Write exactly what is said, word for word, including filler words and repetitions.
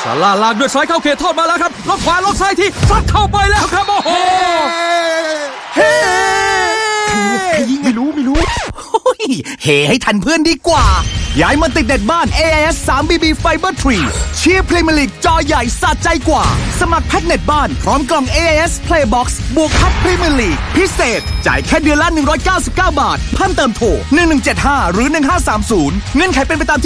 ซาร่าลากด้วยซ้ายเข้าเขตโทษมาแล้วครับล็อกขวาล็อกซ้ายที่ซัดเข้าไปแล้วครับโอ้โหเฮ้ใครยิงไม่รู้ไม่รู้เฮให้ทันเพื่อนดีกว่าย้ายมาติดเน็ตบ้าน เอ ไอ เอส ทรี บี บี Fiber ทรีเชียร์พรีเมียร์ลีกจอใหญ่สะใจกว่าสมัครแพ็กเน็ตบ้านพร้อมกล่อง เอ ไอ เอส Playbox บวกแพ็กพรีเมียร์ลีกพิเศษจ่ายแค่เดือนละหนึ่งร้อยเก้าสิบเก้าบาทเพิ่มเติมโทรหนึ่งหนึ่งเจ็ดห้าหรือหนึ่งห้าสามศูนย์เงื่อนไขเป็นไปตาม